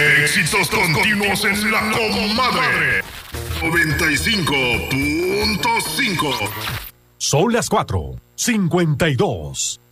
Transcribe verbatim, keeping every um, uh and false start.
Éxitos continuos en la comadre. noventa y cinco punto cinco. Son las cuatro cincuenta y dos.